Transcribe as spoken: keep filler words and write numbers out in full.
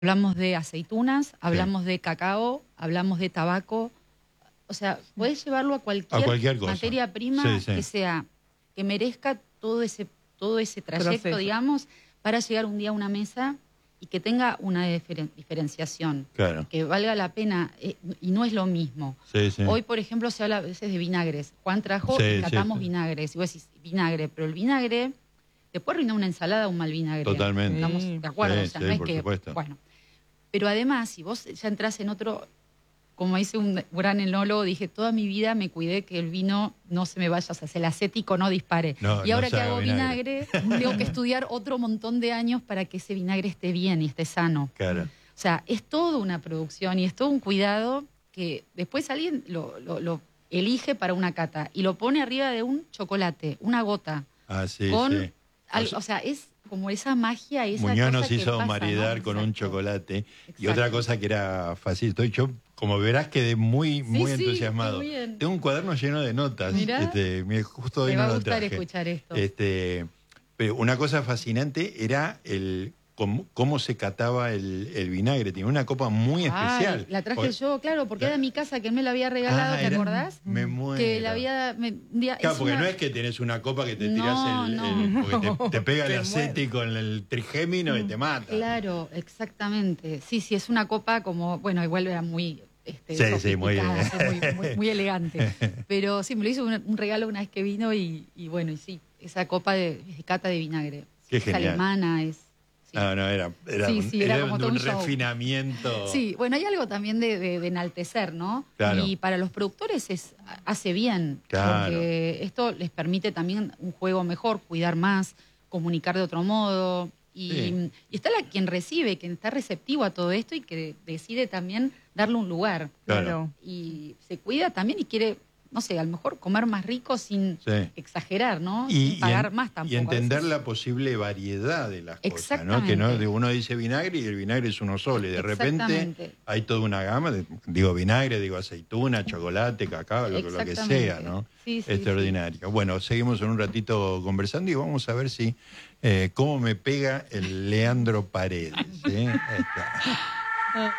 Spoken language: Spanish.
Hablamos de aceitunas, hablamos sí. de cacao, hablamos de tabaco. O sea, podés llevarlo a cualquier, a cualquier cosa. materia prima sí, sí. que sea, que merezca todo ese, todo ese trayecto, Proceso. digamos, para llegar un día a una mesa y que tenga una diferen, diferenciación. Claro. Que valga la pena, eh, y no es lo mismo. Sí, sí. Hoy, por ejemplo, se habla a veces de vinagres. Juan trajo sí, y catamos sí. vinagres. Y vos decís, vinagre, pero el vinagre te puede arruinar una ensalada o un mal vinagre. Totalmente. Estamos de acuerdo. Sí, o sea, sí, no es por que, supuesto. Bueno. Pero además, si vos ya entras en otro, como dice un gran enólogo, dije, toda mi vida me cuidé que el vino no se me vaya, o sea, el acético no dispare. No, y ahora no que hago vinagre, vinagre tengo que estudiar otro montón de años para que ese vinagre esté bien y esté sano. Claro. O sea, es toda una producción y es todo un cuidado que después alguien lo, lo, lo elige para una cata y lo pone arriba de un chocolate, una gota. Ah, sí, con, sí. Al, o sea, es como esa magia, esa Muñoz cosa nos hizo que pasa, maridar ¿no? con Exacto. un chocolate. Exacto. Y otra cosa que era fácil. Estoy yo, como verás, quedé muy, sí, muy sí, entusiasmado. muy bien. Tengo un cuaderno lleno de notas. Mirá, este, justo hoy me va no a lo gustar traje. escuchar esto. Este, pero una cosa fascinante era el cómo, cómo se cataba el, el vinagre. Tiene una copa muy Ay, especial. la traje o, yo, claro, porque la, era mi casa que él me la había regalado, ah, ¿te era, acordás? Me muero. Que la había... Me, dia, claro, porque una... no es que tenés una copa que te tirás no, el, no. el... Porque te, te pega Te el acético con el trigémino y te mata. Claro, exactamente. Sí, sí, es una copa como... Bueno, igual era muy... Este, sí, sí, muy, muy, muy, muy elegante. Pero sí, me lo hizo un, un regalo una vez que vino y, y bueno, y sí, esa copa de, de cata de vinagre. Qué es genial. alemana, es... Sí. No, no, era, era, sí, un, sí, era, era como un, un refinamiento. Sí, bueno, hay algo también de, de, de enaltecer, ¿no? Claro. Y para los productores es, hace bien, claro. porque esto les permite también un juego mejor, cuidar más, comunicar de otro modo. Y, sí. y está la, quien recibe, quien está receptivo a todo esto y que decide también darle un lugar. Claro. Y se cuida también y quiere, no sé, a lo mejor comer más rico sin sí. exagerar, ¿no? Y, sin pagar y en, más tampoco. Y entender la posible variedad de las cosas, ¿no? Que no, uno dice vinagre y el vinagre es uno solo. Y de repente hay toda una gama, de, digo vinagre, digo aceituna, chocolate, cacao, lo, lo que sea, ¿no? Sí, sí, extraordinario. Sí. Bueno, seguimos en un ratito conversando y vamos a ver si eh, cómo me pega el Leandro Paredes. ¿Sí? Ahí está.